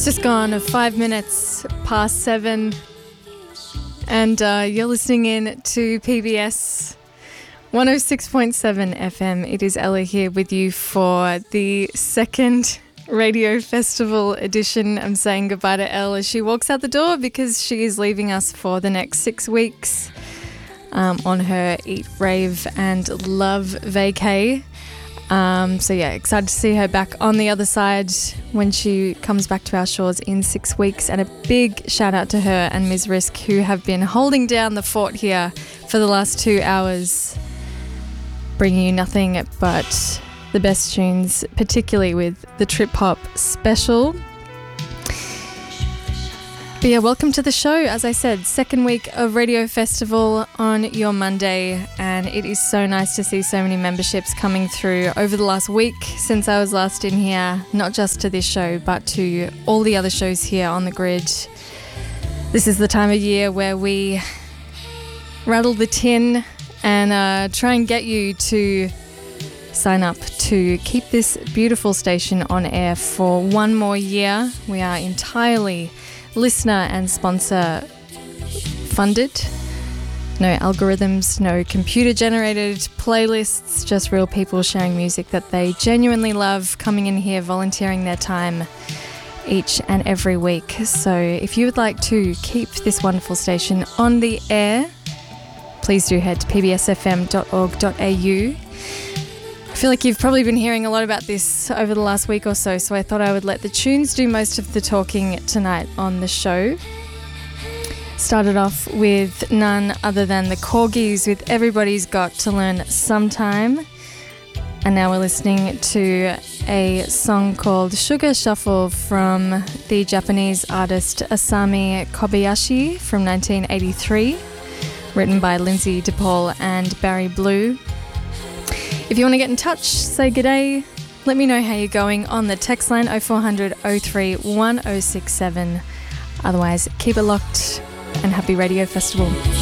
It's just gone 5 minutes past 7 and you're listening in to PBS 106.7 FM. It is Ella here with you for the second Radio Festival edition. I'm saying goodbye to Elle as she walks out the door because she is leaving us for the next 6 weeks on her Eat, Rave and Love vacay. So yeah, excited to see her back on the other side when she comes back to our shores in 6 weeks. And a big shout out to her and Ms. Risk, who have been holding down the fort here for the last 2 hours, bringing you nothing but the best tunes, particularly with the Trip Hop special. But yeah, welcome to the show. As I said, second week of Radio Festival on your Monday, and it is so nice to see so many memberships coming through over the last week since I was last in here, not just to this show, but to all the other shows here on the grid. This is the time of year where we rattle the tin and try and get you to sign up to keep this beautiful station on air for one more year. We are entirely listener and sponsor funded. No algorithms, no computer generated playlists, just real people sharing music that they genuinely love, coming in here, volunteering their time each and every week. So if you would like to keep this wonderful station on the air, please do head to pbsfm.org.au. I feel like you've probably been hearing a lot about this over the last week or so, so I thought I would let the tunes do most of the talking tonight on the show. Started off with none other than the Corgis with Everybody's Got to Learn Sometime. And now we're listening to a song called Sugar Shuffle from the Japanese artist Asami Kobayashi from 1983, written by Lindsay DePaul and Barry Blue. If you want to get in touch, say g'day, let me know how you're going on the text line 0400 03 1067. Otherwise, keep it locked and happy Radio Festival.